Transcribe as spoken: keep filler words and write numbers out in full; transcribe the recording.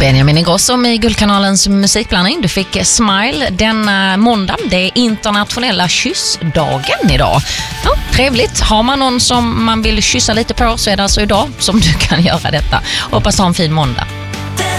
Benjamin Ingrosso med Guldkanalens musikblandning. Du fick Smile denna måndag. Det är internationella kyssdagen idag. Ja, trevligt. Har man någon som man vill kyssa lite på så är det alltså idag som du kan göra detta. Hoppas ha en fin måndag.